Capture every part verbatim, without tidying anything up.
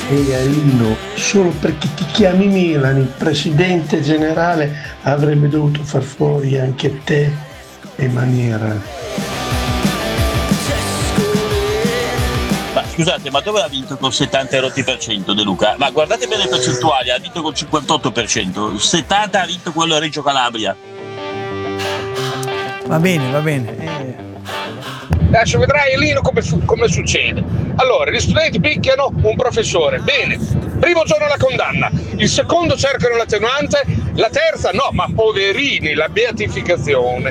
Ehi Alino, solo perché ti chiami Milan, il presidente generale avrebbe dovuto far fuori anche te e Maniera. Ma scusate, ma dove ha vinto col settanta e rotti per cento De Luca? Ma guardate bene le percentuali, ha vinto col cinquantotto per cento, il settanta ha vinto quello a Reggio Calabria. Va bene, va bene. Eh. Adesso vedrai Lino come, fu- come succede. Allora, gli studenti picchiano un professore, bene, primo giorno la condanna, il secondo cercano l'attenuante, la terza no, ma poverini, la beatificazione.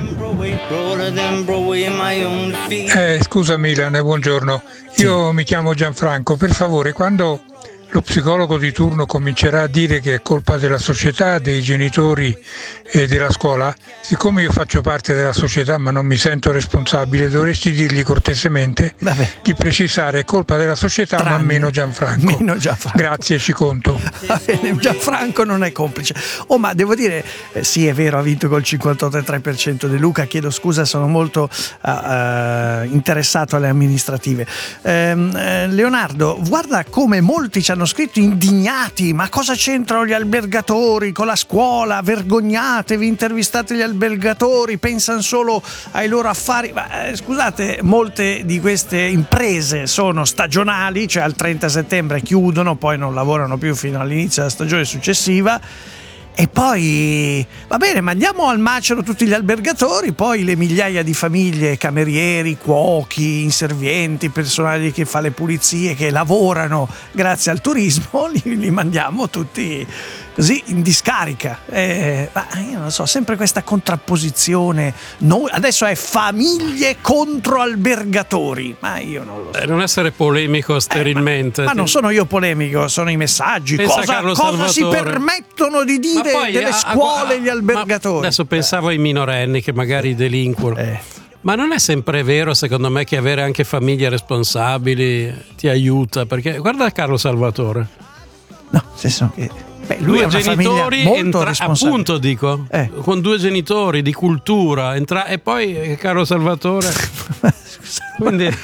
Eh, scusa Milan, buongiorno, io mi chiamo Gianfranco, per favore, quando lo psicologo di turno comincerà a dire che è colpa della società, dei genitori e della scuola, siccome io faccio parte della società ma non mi sento responsabile, dovresti dirgli cortesemente Vabbè. di precisare è colpa della società Tranne, ma meno Gianfranco. Meno Gianfranco. Grazie, ci conto. Va bene, Gianfranco non è complice. Oh, ma devo dire, eh, sì, è vero, ha vinto col cinquantotto virgola tre per cento De Luca. Chiedo scusa, sono molto uh, uh, interessato alle amministrative. Ehm, eh, Leonardo, guarda come molti ci hanno scritto indignati. Ma cosa c'entrano gli albergatori con la scuola? Vergognatevi, intervistate gli albergatori, pensano solo ai loro affari. Ma, eh, scusate, molte di queste imprese sono stagionali, cioè al trenta settembre chiudono, poi non lavorano più fino all'inizio della stagione successiva. E poi va bene, mandiamo al macero tutti gli albergatori, poi le migliaia di famiglie, camerieri, cuochi, inservienti, personale che fa le pulizie, che lavorano grazie al turismo, li, li mandiamo tutti così in discarica. Eh, ma io non so, sempre questa contrapposizione. Noi, adesso è famiglie contro albergatori, ma io non lo so. Eh, non essere polemico sterilmente. Eh, ma, ma non sono io polemico, sono i messaggi. Pensa Cosa, Carlo cosa si Salvatore. permettono di dire Poi, delle a- a- scuole a- gli albergatori? ma adesso pensavo ai minorenni che magari delinquono. Eh. Ma non è sempre vero, secondo me, che avere anche famiglie responsabili ti aiuta, perché guarda Carlo Salvatore. No, nel senso che beh, lui Due è una genitori, famiglia molto entra- responsabile. appunto dico, Eh. con due genitori di cultura, entra- e poi eh, Carlo Salvatore. Scusa, Quindi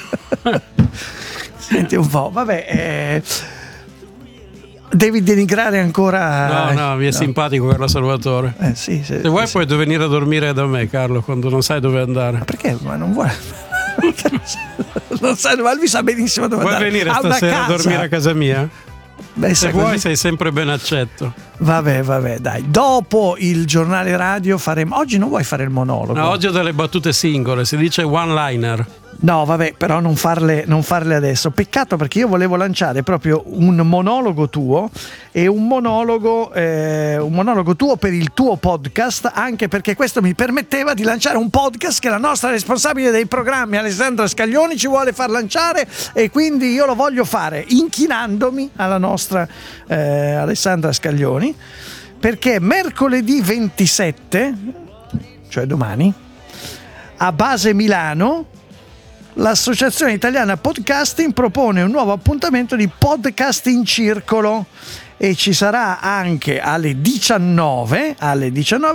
senti un po', vabbè, eh, devi denigrare ancora. no, no, mi è simpatico Carlo Salvatore. Eh, sì, sì, Se vuoi sì. puoi venire a dormire da me, Carlo, quando non sai dove andare. Ma perché? Ma non vuole. Non sa, ma lui sa benissimo dove Vuoi andare. venire Ha una stasera a casa. dormire a casa mia? Beh, Se sai vuoi così- sei sempre ben accetto. Vabbè, vabbè, dai. Dopo il giornale radio faremo. Oggi non vuoi fare il monologo? No, oggi ho delle battute singole, si dice one liner. No, vabbè, però non farle, non farle adesso. Peccato, perché io volevo lanciare proprio un monologo tuo e un monologo, eh, un monologo tuo per il tuo podcast, anche perché questo mi permetteva di lanciare un podcast che la nostra responsabile dei programmi, Alessandra Scaglioni, ci vuole far lanciare, e quindi io lo voglio fare inchinandomi alla nostra eh, Alessandra Scaglioni, perché mercoledì ventisette, cioè domani, a Base Milano, l'Associazione Italiana Podcasting propone un nuovo appuntamento di Podcast in Circolo, e ci sarà anche alle diciannove alle diciannove